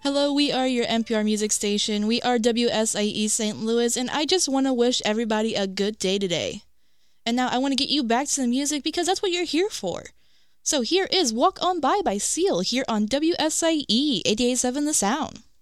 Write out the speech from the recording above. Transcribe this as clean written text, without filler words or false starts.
Hello, we are your NPR music station. We are WSIE St. Louis, and I just want to wish everybody a good day today. And now I want to get you back to the music because that's what you're here for. So here is Walk On By Seal here on WSIE 88.7 The Sound.